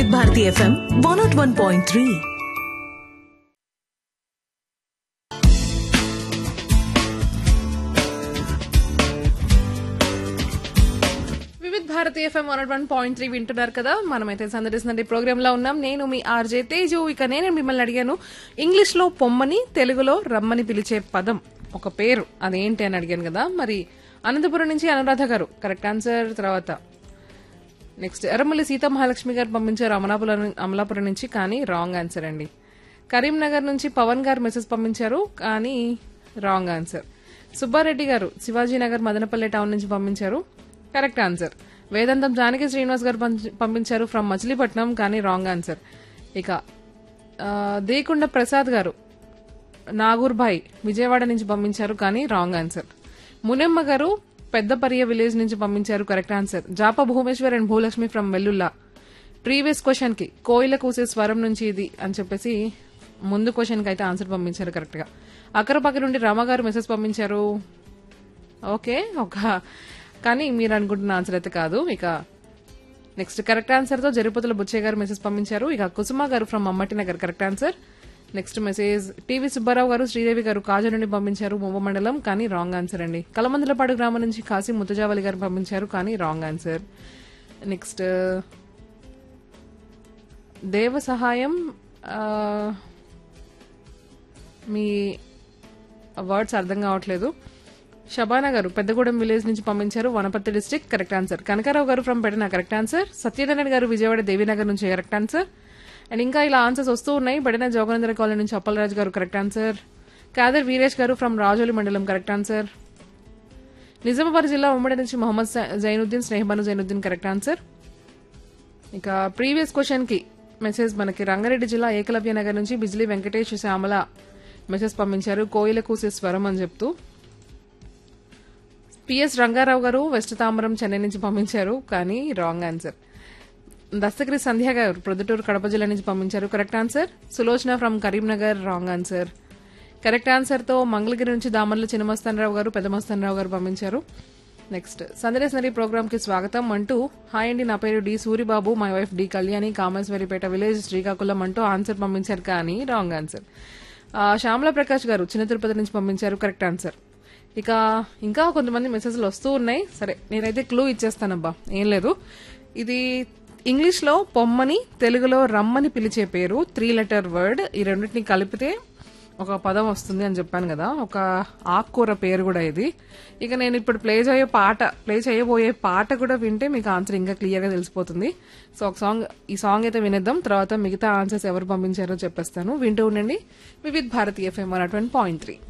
వివిధ భారతి FM 101.3. భారతీయ FM 101.3 వింటున్నారు కదా. మనమైతే సందడిస్తున్న ప్రోగ్రామ్ లో ఉన్నాం. నేను మీ ఆర్జే తేజు. ఇక నేను మిమ్మల్ని అడిగాను, ఇంగ్లీష్ లో పొమ్మని, తెలుగులో రమ్మని పిలిచే పదం ఒక పేరు అదేంటి అని అడిగాను కదా. మరి అనంతపురం నుంచి అనురాధ గారు కరెక్ట్ ఆన్సర్. తర్వాత నెక్స్ట్ ఎర్రమల్లి సీతామహాలక్ష్మి గారు పంపించారు అమలాపురం నుంచి, కానీ రాంగ్ ఆన్సర్ అండి. కరీంనగర్ నుంచి పవన్ గారు మెసేజ్ పంపించారు, కానీ రాంగ్ ఆన్సర్. సుబ్బారెడ్డి గారు శివాజీనగర్ మదనపల్లె టౌన్ నుంచి పంపించారు, కరెక్ట్ ఆన్సర్. వేదాంతం జానకి శ్రీనివాస్ గారు పంపించారు ఫ్రమ్ మచిలీపట్నం, కానీ రాంగ్ ఆన్సర్. ఇక దేకుండ ప్రసాద్ గారు నాగూర్భాయ్ విజయవాడ నుంచి పంపించారు, కానీ రాంగ్ ఆన్సర్. మునెమ్మ గారు పెద్దపరియ విలేజ్ నుంచి పంపించారు, correct answer. జాప Bhumeshwar and Bhulakshmi from Vellulla. Previous question కి కోయిల కూసే స్వరం నుంచి ఇది అని చెప్పేసి ముందు క్వశ్చన్ కి అయితే ఆన్సర్ పంపించారు కరెక్ట్ గా. అక్కరపక్క నుండి రామగారు మెసేజ్ పంపించారు, ఓకే కానీ మీరు అనుకుంటున్న ఆన్సర్ అయితే కాదు. ఇక నెక్స్ట్ కరెక్ట్ ఆన్సర్ తో జరిపోతుల బుచ్చయ్య గారు మెసేజ్ పంపించారు. ఇక కుసుమ గారు from అమ్మటి Nagar, correct answer. Next message TV Subbarao గారు శ్రీదేవి గారు కాజా నుండి పంపించారు, మొమ్మ మండలం, కానీ రాంగ్ ఆన్సర్ అండి. కలమందలపాడు గ్రామం నుంచి కాశీ ముత్తజావలి గారు పంపించారు, కానీ రాంగ్ ఆన్సర్. నెక్స్ట్ దేవ సహాయం, మీ వర్డ్స్ అర్థం కావట్లేదు. షబానా గారు పెద్దగూడెం విలేజ్ నుంచి పంపించారు, Wanaparthy district, correct answer. Kanakarao గారు from Pedana, correct answer. Satyanarayana గారు విజయవాడ దేవీనగర్ నుంచి, కరెక్ట్ ఆన్సర్. అండ్ ఇంకా ఇలా ఆన్సర్స్ వస్తూ ఉన్నాయి. పెడన జోగనందర కాలనీ నుంచి అప్పలరాజు గారు, కరెక్ట్ ఆన్సర్. కాదర్ వీరేష్ గారు ఫ్రమ్ రాజోలి మండలం, కరెక్ట్ ఆన్సర్. నిజామాబాద్ జిల్లా ఉమ్మడి నుంచి మొహమ్మద్ జైనుద్దీన్, స్నేహబాను జైనుద్దీన్, కరెక్ట్ ఆన్సర్. ఇక ప్రీవియస్ క్వశ్చన్ కి మెసేజ్ మనకి రంగారెడ్డి జిల్లా ఏకలవ్య నగర్ నుంచి బిజ్లీ వెంకటేష్ శ్యామల మెసేజ్ పంపించారు, కోయిల కూసే స్వరం అని చెప్తూ. పిఎస్ రంగారావు గారు వెస్ట్ తామరం చెన్నై నుంచి పంపించారు, కానీ రాంగ్ ఆన్సర్. దస్తగిరి సంధ్య గారు ప్రొద్దుటూరు కడప జిల్లా నుంచి పంపించారు, correct answer. Sulochana from Karimnagar, wrong answer. Correct answer తో మంగళగిరి నుంచి దామర్ల చిన్నమస్తానరావు గారు పెద్దమస్తానరావు గారు పంపించారు. నెక్స్ట్ సందరేశ్వరి ప్రోగ్రామ్ కి స్వాగతం అంటూ, హాయ్ అండి, నా పేరు D Suribabu, my wife D Kalyani, Kameswaripeta village, Srikakulam అంటూ ఆన్సర్ పంపించారు, కానీ రాంగ్ ఆన్సర్. శ్యామల ప్రకాష్ గారు చిన్న తిరుపతి నుంచి పంపించారు, కరెక్ట్ ఆన్సర్. ఇక ఇంకా కొంతమంది మెసేజ్లు వస్తూ ఉన్నాయి. సరే నేనైతే క్లూ ఇచ్చేస్తానబ్బా, ఏం లేదు. ఇది ఇంగ్లీష్ లో పొమ్మని, తెలుగులో రమ్మని పిలిచే పేరు, 3 లెటర్ వర్డ్. ఈ రెండింటిని కలిపితే ఒక పదం వస్తుంది అని చెప్పాను కదా, ఒక ఆకుకూర పేరు కూడా ఇది. ఇక నేను ఇప్పుడు ప్లే చేయబోయే పాట కూడా వింటే మీకు ఆన్సర్ ఇంకా క్లియర్ గా తెలిసిపోతుంది. సో ఈ సాంగ్ అయితే వినేద్దాం, తర్వాత మిగతా ఆన్సర్స్ ఎవరు పంపించారో చెప్పేస్తాను. వింటూ ఉండండి వివిధ భారతి FM 101.3.